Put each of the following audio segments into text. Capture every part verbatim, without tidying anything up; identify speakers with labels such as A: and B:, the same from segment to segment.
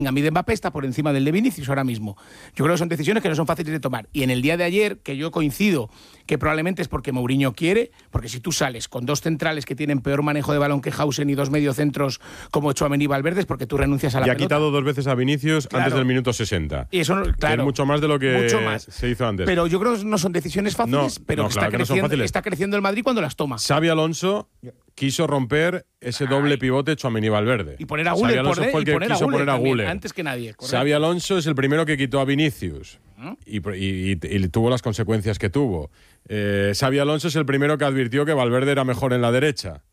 A: A mí de Mbappé está por encima del de Vinicius ahora mismo. Yo creo que son decisiones que no son fáciles de tomar. Y en el día de ayer, que yo coincido que probablemente es porque Mourinho quiere, porque si tú sales con dos centrales que tienen peor manejo de balón que Hausen y dos mediocentros como Tchouaméni y Valverde, es porque tú renuncias a la
B: y
A: pelota.
B: Y ha quitado dos veces a Vinicius
A: claro.
B: antes del minuto sesenta.
A: Y eso, claro,
B: que es mucho más de lo que
A: mucho más.
B: se hizo antes.
A: Pero yo creo que no son decisiones fáciles,
B: no,
A: pero
B: no,
A: está,
B: claro que
A: creciendo,
B: no son fáciles.
A: está creciendo el Madrid cuando las toma.
B: Xabi Alonso quiso romper ese doble pivote Tchouaméni-Valverde.
A: Y poner a Güler,
B: Xabi Alonso fue el que quiso poner a Güler.
A: Antes que nadie. Correcto.
B: Xabi Alonso es el primero que quitó a Vinicius ¿Mm? y, y, y, y tuvo las consecuencias que tuvo. Eh, Xabi Alonso es el primero que advirtió que Valverde era mejor en la derecha.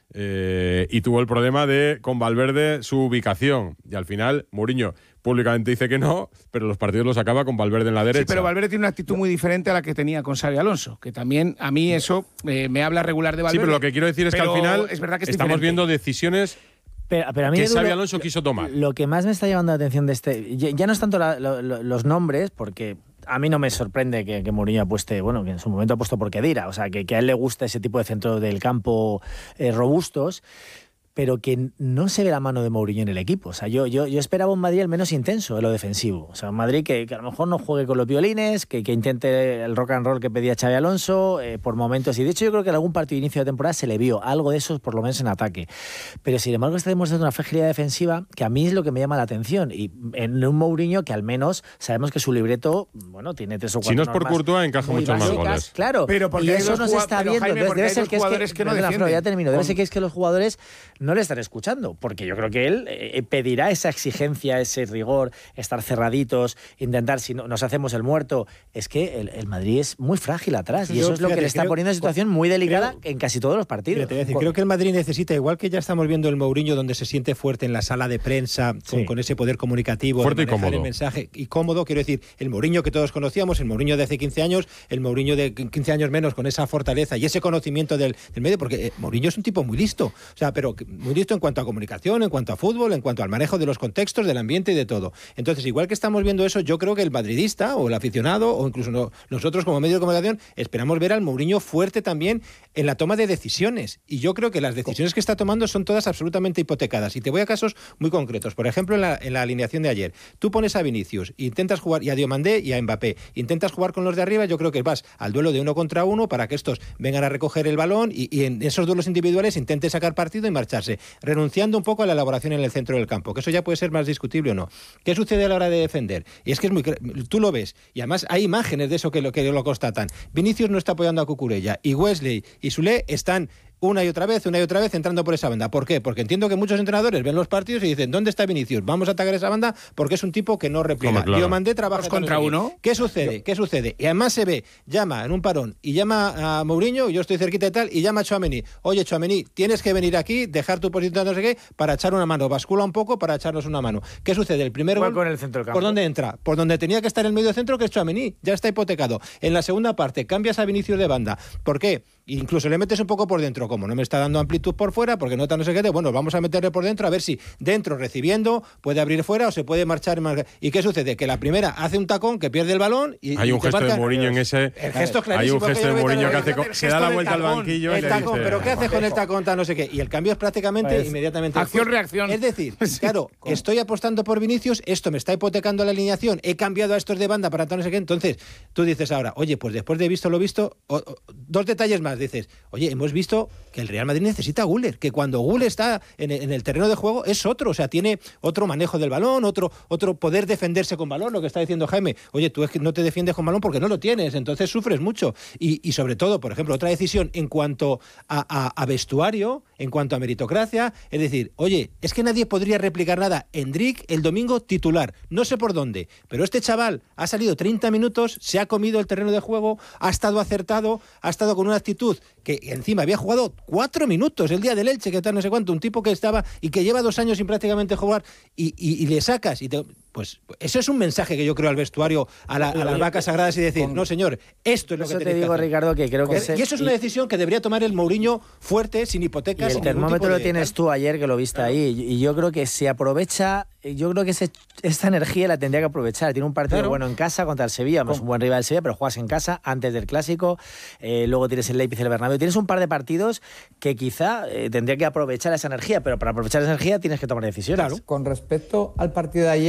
B: Eh, y tuvo el problema de, con Valverde, su ubicación. Y al final, Mourinho públicamente dice que no, pero los partidos los acaba con Valverde en la derecha.
A: Sí, pero Valverde tiene una actitud muy diferente a la que tenía con Xabi Alonso, que también a mí eso eh, me habla regular de Valverde.
B: Sí, pero lo que quiero decir es que al final
A: es verdad que es
B: estamos
A: diferente.
B: viendo decisiones
C: pero, pero a mí
B: que
C: Edu,
B: Xabi
C: lo,
B: Alonso quiso tomar.
C: Lo que más me está llamando la atención de este... Ya, ya no es tanto la, lo, lo, los nombres, porque... A mí no me sorprende que, que Mourinho apueste, bueno, que en su momento ha puesto por Khedira, o sea, que, que a él le gusta ese tipo de centros del campo eh, robustos, pero que no se ve la mano de Mourinho en el equipo. O sea, yo, yo, yo esperaba un Madrid al menos intenso en lo defensivo. O sea, un Madrid que, que a lo mejor no juegue con los violines, que, que intente el rock and roll que pedía Xabi Alonso eh, por momentos. Y de hecho yo creo que en algún partido de inicio de temporada se le vio algo de eso, por lo menos en ataque. Pero sin embargo está demostrando una fragilidad defensiva que a mí es lo que me llama la atención. Y en un Mourinho que al menos sabemos que su libreto, bueno, tiene tres o cuatro
B: Si no es por Courtois, encaja muchos más goles.
C: Claro,
A: pero
C: y eso no se está viendo.
A: Jaime,
C: Entonces, debe ser que es
A: jugadores
C: que,
A: que no
C: perdona,
A: defienden.
C: Flo, ya termino. Debe ser que es que los jugadores no le están escuchando, porque yo creo que él eh, pedirá esa exigencia, ese rigor, estar cerraditos, intentar, si no, nos hacemos el muerto. Es que el, el Madrid es muy frágil atrás y
D: yo,
C: eso es lo
D: fíjate,
C: que le está
D: creo,
C: poniendo en situación muy delicada
D: creo,
C: en casi todos los partidos.
D: Fíjate, decir, creo que el Madrid necesita, igual que ya estamos viendo el Mourinho donde se siente fuerte en la sala de prensa, sí. con, con ese poder comunicativo,
B: fuerte
D: de manejar
B: y cómodo.
D: el mensaje, y cómodo, quiero decir, el Mourinho que todos conocíamos, el Mourinho de hace quince años, el Mourinho de quince años menos, con esa fortaleza y ese conocimiento del, del medio, porque eh, Mourinho es un tipo muy listo, o sea, pero muy listo en cuanto a comunicación, en cuanto a fútbol, en cuanto al manejo de los contextos, del ambiente y de todo. Entonces, igual que estamos viendo eso, yo creo que el madridista o el aficionado o incluso no, nosotros como medio de comunicación esperamos ver al Mourinho fuerte también en la toma de decisiones. Y yo creo que las decisiones que está tomando son todas absolutamente hipotecadas. Y te voy a casos muy concretos. Por ejemplo, en la, en la alineación de ayer, tú pones a Vinicius, intentas jugar, y a Diomandé y a Mbappé, intentas jugar con los de arriba, yo creo que vas al duelo de uno contra uno para que estos vengan a recoger el balón y, y en esos duelos individuales intentes sacar partido y marcharse, renunciando un poco a la elaboración en el centro del campo, que eso ya puede ser más discutible o no. ¿Qué sucede a la hora de defender? Y es que es muy... Tú lo ves, y además hay imágenes de eso que lo, que lo constatan. Vinicius no está apoyando a Cucurella, y Wesley y Soulé están una y otra vez, una y otra vez entrando por esa banda. ¿Por qué? Porque entiendo que muchos entrenadores ven los partidos y dicen, ¿dónde está Vinicius? Vamos a atacar esa banda porque es un tipo que no repliega.
B: Claro.
D: Diomandé trabaja
A: contra uno.
D: ¿Qué sucede? ¿Qué sucede? Y además se ve, llama en un parón y llama a Mourinho, yo estoy cerquita y tal, y llama a Tchouaméni. Oye, Tchouaméni, tienes que venir aquí, dejar tu posición no sé qué, para echar una mano. Bascula un poco para echarnos una mano. ¿Qué sucede? El primer gol,
C: con el centro del campo.
D: ¿por dónde entra? Por donde tenía que estar el medio centro, que es Tchouaméni. Ya está hipotecado. En la segunda parte, cambias a Vinicius de banda. ¿Por qué? Incluso le metes un poco por dentro, como no me está dando amplitud por fuera, porque no está no sé qué, bueno, vamos a meterle por dentro a ver si dentro recibiendo puede abrir fuera o se puede marchar. ¿Y qué sucede? Que la primera hace un tacón que pierde el balón y
B: hay un
D: y
B: gesto
D: marca,
B: de Mourinho en ese.
D: El gesto es
B: hay un
D: clarísimo.
B: gesto de Mourinho que hace,
A: el
B: se da la vuelta al
A: tacón,
B: banquillo.
D: El
B: y
D: tacón,
B: le dice,
D: pero ¿qué hace con el tacón tal no sé qué? Y el cambio es prácticamente
C: pues,
D: inmediatamente.
A: Acción-reacción.
D: Es decir, claro, estoy apostando por Vinicius, esto me está hipotecando la alineación, he cambiado a estos de banda para tal no sé qué. Entonces, tú dices ahora, oye, pues después de visto lo visto, o, o, dos detalles más, dices, oye, hemos visto que el Real Madrid necesita a Güler, que cuando Güler está en, en el terreno de juego es otro, o sea, tiene otro manejo del balón, otro, otro poder defenderse con balón, lo que está diciendo Jaime. Oye, tú es que no te defiendes con balón porque no lo tienes, entonces sufres mucho. Y, y sobre todo, por ejemplo, otra decisión en cuanto a, a, a vestuario, en cuanto a meritocracia, es decir, oye, es que nadie podría replicar nada. Endrick el domingo titular, no sé por dónde, pero este chaval ha salido treinta minutos, se ha comido el terreno de juego, ha estado acertado, ha estado con una actitud que encima había jugado cuatro minutos el día del Elche, que tal no sé cuánto, un tipo que estaba y que lleva dos años sin prácticamente jugar y, y, y le sacas y te, pues eso es un mensaje que yo creo al vestuario, a, la, a las vacas sagradas y decir, con, no señor, esto es lo que tenéis que hacer. Eso te digo,
C: Ricardo, que creo que
D: es, y eso es una decisión que debería tomar el Mourinho fuerte, sin hipotecas.
C: Y el
D: sin
C: termómetro
D: de,
C: lo tienes
D: tal.
C: tú ayer, que lo viste claro. ahí, y yo creo que se aprovecha, yo creo que ese, esta energía la tendría que aprovechar. Tiene un partido claro. bueno en casa contra el Sevilla, es un buen rival del Sevilla, pero juegas en casa antes del Clásico, eh, luego tienes el Leipzig y el Bernabéu, tienes un par de partidos que quizá eh, tendría que aprovechar esa energía, pero para aprovechar esa energía tienes que tomar decisiones.
E: Claro. Con respecto al partido de ayer,